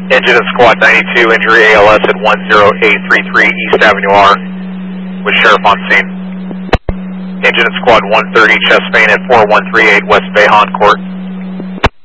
Engine at Squad 92, injury ALS at 10833 East Avenue R, with Sheriff on scene. Engine at Squad 130, chest pain at 4138 West Bayhon Court.